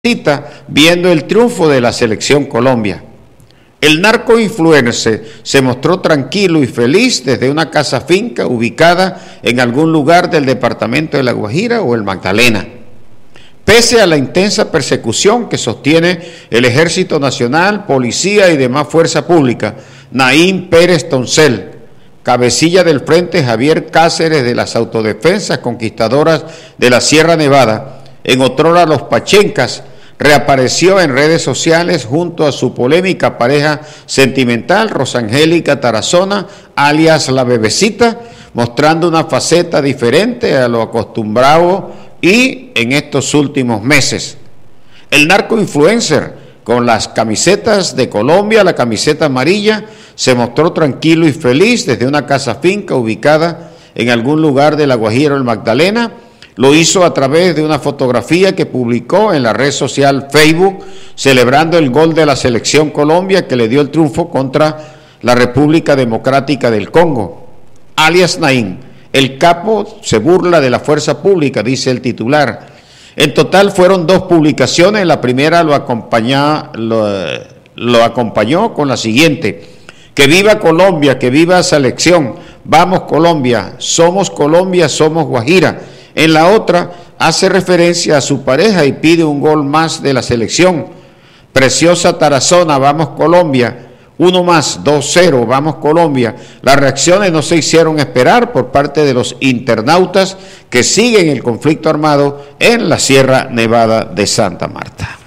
cita viendo el triunfo de la selección Colombia. El narcoinfluencer se mostró tranquilo y feliz desde una casa finca ubicada en algún lugar del departamento de La Guajira o el Magdalena. Pese a la intensa persecución que sostiene el Ejército Nacional, Policía y demás fuerza pública, Naín Pérez Toncel, cabecilla del Frente Javier Cáceres de las Autodefensas Conquistadoras de la Sierra Nevada, en otrora Los Pachencas, reapareció en redes sociales junto a su polémica pareja sentimental Rosangélica Tarazona, alias La Bebecita, mostrando una faceta diferente a lo acostumbrado y en estos últimos meses. El narcoinfluencer, con las camisetas de Colombia, la camiseta amarilla, se mostró tranquilo y feliz desde una casa finca ubicada en algún lugar de La Guajira o el Magdalena. Lo hizo a través de una fotografía que publicó en la red social Facebook, celebrando el gol de la selección Colombia que le dio el triunfo contra la República Democrática del Congo. Alias Naín, el capo se burla de la fuerza pública, dice el titular. En total fueron 2 publicaciones, la primera lo acompañó con la siguiente: que viva Colombia, que viva selección, vamos Colombia, somos Guajira. En la otra hace referencia a su pareja y pide un gol más de la selección. Preciosa Tarazona, vamos Colombia, 1 más, 2-0, vamos Colombia. Las reacciones no se hicieron esperar por parte de los internautas que siguen el conflicto armado en la Sierra Nevada de Santa Marta.